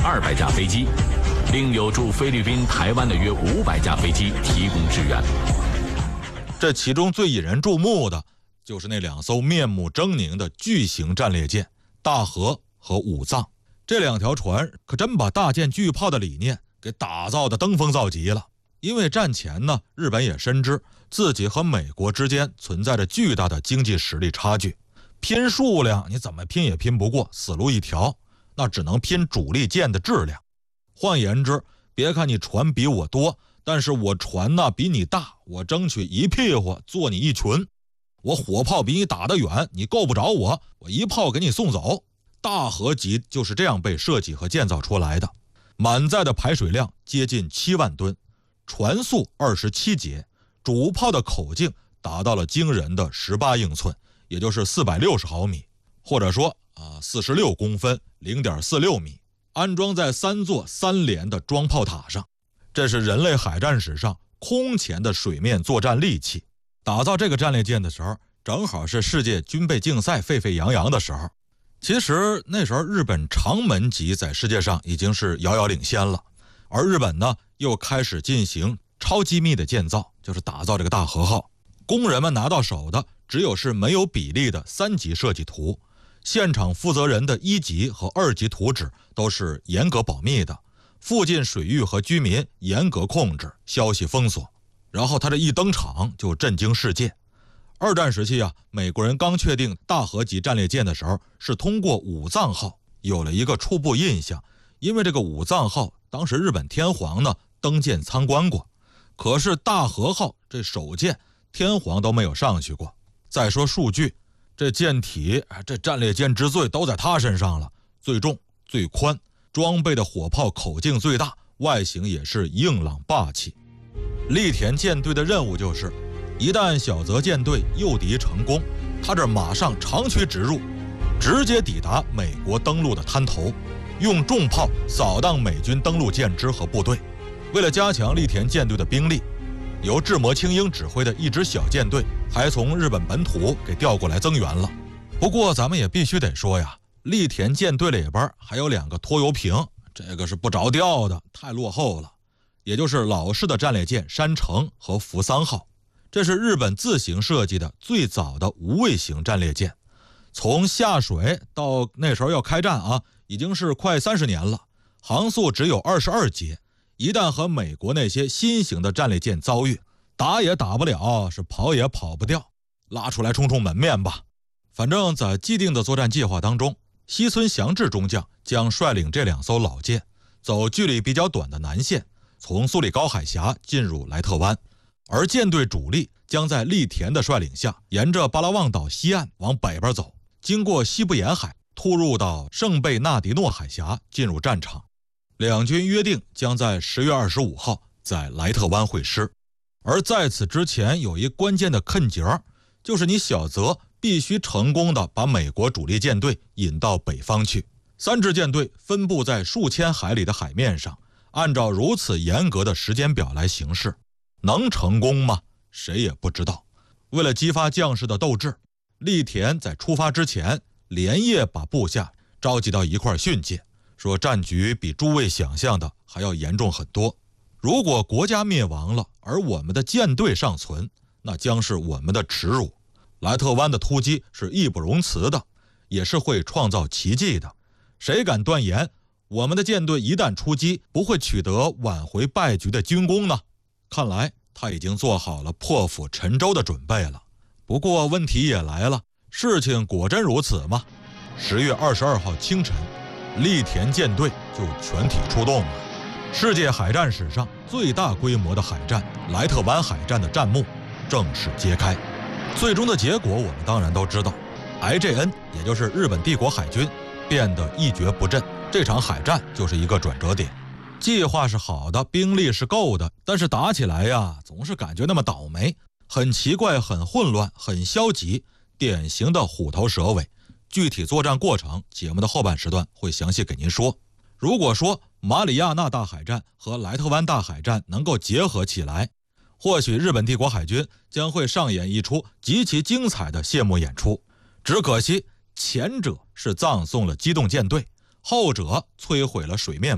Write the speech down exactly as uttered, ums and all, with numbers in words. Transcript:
二百架飞机，另有驻菲律宾、台湾的约五百架飞机提供支援。 这其中最引人注目的就是那两艘面目狰狞的巨型战列舰大和和武藏。这两条船可真把大舰巨炮的理念给打造的登峰造极了。因为战前呢，日本也深知自己和美国之间存在着巨大的经济实力差距，拼数量你怎么拼也拼不过，死路一条，那只能拼主力舰的质量。换言之，别看你船比我多，但是我船呢比你大，我争取一屁股坐你一群。我火炮比你打得远，你够不着我，我一炮给你送走。大和级就是这样被设计和建造出来的，满载的排水量接近七万吨，船速二十七节，主炮的口径达到了惊人的十八英寸，也就是四百六十毫米，或者说啊四十六公分 零点四六米，安装在三座三连的装炮塔上。这是人类海战史上空前的水面作战利器。打造这个战列舰的时候，正好是世界军备竞赛沸沸扬扬的时候。其实那时候日本长门级在世界上已经是遥遥领先了，而日本呢又开始进行超机密的建造，就是打造这个大和号。工人们拿到手的只有是没有比例的三级设计图，现场负责人的一级和二级图纸都是严格保密的，附近水域和居民严格控制，消息封锁。然后他这一登场就震惊世界。二战时期啊，美国人刚确定大和级战列舰的时候，是通过武藏号有了一个初步印象，因为这个武藏号当时日本天皇呢登舰参观过，可是大和号这首舰天皇都没有上去过。再说数据，这舰体这战列舰之最都在他身上了，最重最宽，装备的火炮口径最大，外形也是硬朗霸气。栗田舰队的任务就是，一旦小泽舰队诱敌成功，他这马上长驱直入，直接抵达美国登陆的滩头，用重炮扫荡美军登陆舰只和部队。为了加强栗田舰队的兵力，由志摩青英指挥的一支小舰队还从日本本土给调过来增援了。不过咱们也必须得说呀，栗田舰队里边还有两个拖油瓶，这个是不着调的，太落后了。也就是老式的战列舰山城和扶桑号，这是日本自行设计的最早的无畏型战列舰。从下水到那时候要开战啊，已经是快三十年了，航速只有二十二节。一旦和美国那些新型的战列舰遭遇，打也打不了，是跑也跑不掉，拉出来冲冲门面吧。反正在既定的作战计划当中，西村祥治中将将率领这两艘老舰走距离比较短的南线，从苏里高海峡进入莱特湾，而舰队主力将在栗田的率领下，沿着巴拉望岛西岸往北边走，经过西部沿海，突入到圣贝纳迪诺海峡，进入战场。两军约定将在十月二十五号在莱特湾会师。而在此之前有一关键的坎节，就是你小泽必须成功的把美国主力舰队引到北方去。三支舰队分布在数千海里的海面上，按照如此严格的时间表来行事，能成功吗？谁也不知道。为了激发将士的斗志，栗田在出发之前连夜把部下召集到一块训诫，说战局比诸位想象的还要严重很多。如果国家灭亡了，而我们的舰队尚存，那将是我们的耻辱。莱特湾的突击是义不容辞的，也是会创造奇迹的。谁敢断言我们的舰队一旦出击不会取得挽回败局的军功呢？看来他已经做好了破釜沉舟的准备了。不过问题也来了，事情果真如此吗？十月二十二号清晨，栗田舰队就全体出动了。世界海战史上最大规模的海战——莱特湾海战的战幕正式揭开。最终的结果我们当然都知道， I J N 也就是日本帝国海军变得一蹶不振，这场海战就是一个转折点。计划是好的，兵力是够的，但是打起来呀，总是感觉那么倒霉，很奇怪，很混乱，很消极，典型的虎头蛇尾。具体作战过程，节目的后半时段会详细给您说。如果说马里亚纳大海战和莱特湾大海战能够结合起来，或许日本帝国海军将会上演一出极其精彩的谢幕演出。只可惜前者是葬送了机动舰队，后者摧毁了水面